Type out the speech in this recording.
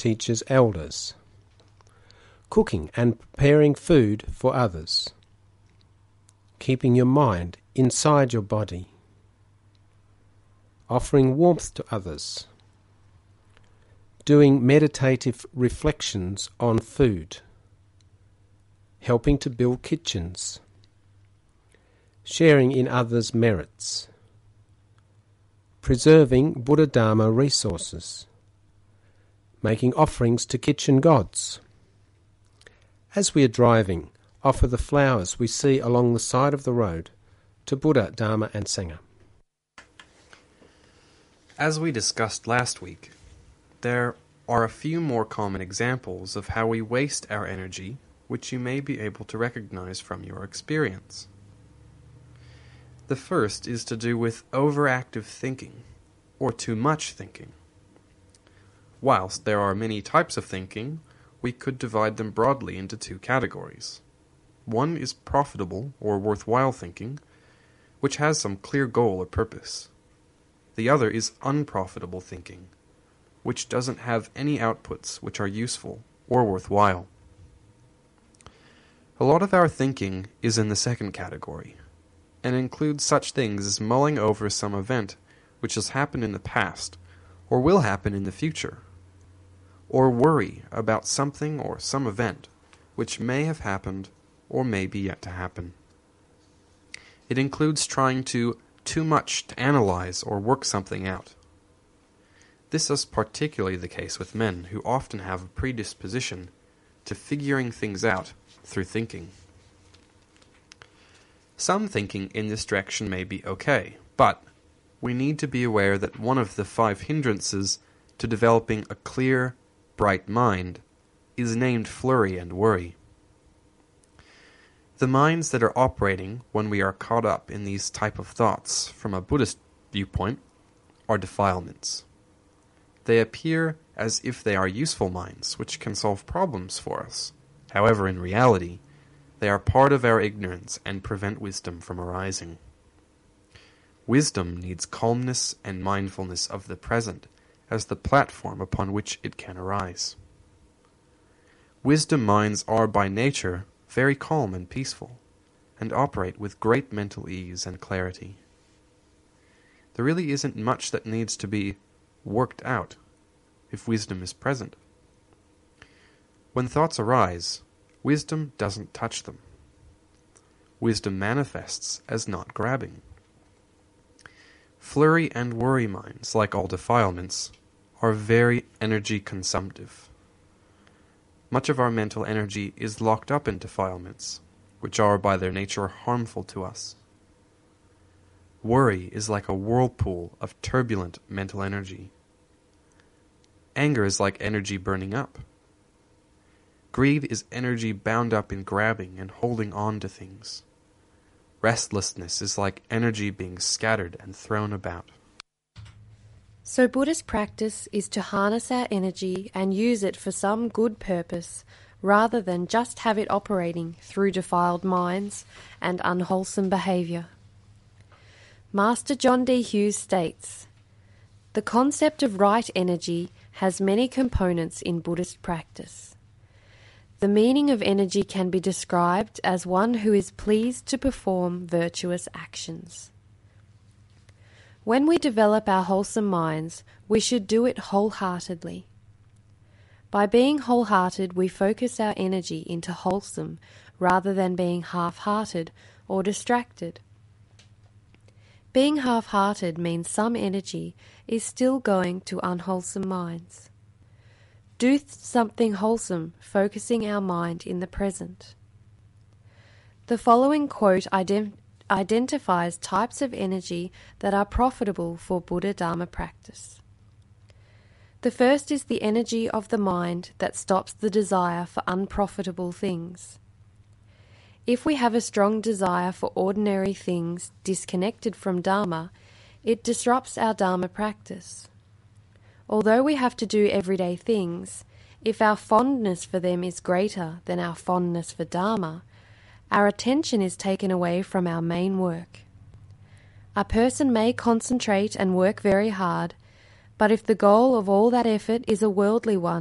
teaches elders. Cooking and preparing food for others. Keeping your mind inside your body. Offering warmth to others. Doing meditative reflections on food. Helping to build kitchens. Sharing in others' merits. Preserving Buddha Dharma resources. Making offerings to kitchen gods. As we are driving, offer the flowers we see along the side of the road to Buddha, Dharma and Sangha. As we discussed last week, there are a few more common examples of how we waste our energy, which you may be able to recognize from your experience. The first is to do with overactive thinking, or too much thinking. Whilst there are many types of thinking, we could divide them broadly into two categories. One is profitable or worthwhile thinking, which has some clear goal or purpose. The other is unprofitable thinking, which doesn't have any outputs which are useful or worthwhile. A lot of our thinking is in the second category, and includes such things as mulling over some event which has happened in the past, or will happen in the future, or worry about something or some event which may have happened or may be yet to happen. It includes trying too much to analyze or work something out. This is particularly the case with men, who often have a predisposition to figuring things out through thinking. Some thinking in this direction may be okay, but we need to be aware that one of the 5 hindrances to developing a clear, bright mind is named flurry and worry. The minds that are operating when we are caught up in these type of thoughts from a Buddhist viewpoint are defilements. They appear as if they are useful minds which can solve problems for us. However, in reality, they are part of our ignorance and prevent wisdom from arising. Wisdom needs calmness and mindfulness of the present as the platform upon which it can arise. Wisdom minds are by nature very calm and peaceful, and operate with great mental ease and clarity. There really isn't much that needs to be worked out if wisdom is present. When thoughts arise, wisdom doesn't touch them. Wisdom manifests as not grabbing. Flurry and worry minds, like all defilements, are very energy consumptive. Much of our mental energy is locked up in defilements, which are by their nature harmful to us. Worry is like a whirlpool of turbulent mental energy. Anger is like energy burning up. Greed is energy bound up in grabbing and holding on to things. Restlessness is like energy being scattered and thrown about. So Buddhist practice is to harness our energy and use it for some good purpose, rather than just have it operating through defiled minds and unwholesome behaviour. Master John D. Hughes states, "The concept of right energy has many components in Buddhist practice. The meaning of energy can be described as one who is pleased to perform virtuous actions. When we develop our wholesome minds, we should do it wholeheartedly. By being wholehearted, we focus our energy into wholesome rather than being half-hearted or distracted. Being half-hearted means some energy is still going to unwholesome minds. Do something wholesome, focusing our mind in the present." The following quote identifies types of energy that are profitable for Buddha Dharma practice. The first is the energy of the mind that stops the desire for unprofitable things. If we have a strong desire for ordinary things disconnected from Dharma, it disrupts our Dharma practice. Although we have to do everyday things, if our fondness for them is greater than our fondness for Dharma, our attention is taken away from our main work. A person may concentrate and work very hard, but if the goal of all that effort is a worldly one,